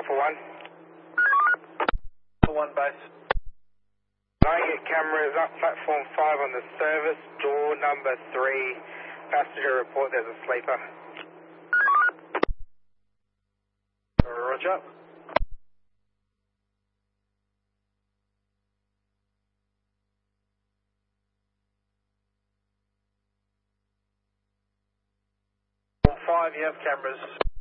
Alpha 1. Alpha 1 base. Target cameras up platform 5 on the service, door number 3. Passenger report there's a sleeper. Roger. All 5, you have cameras.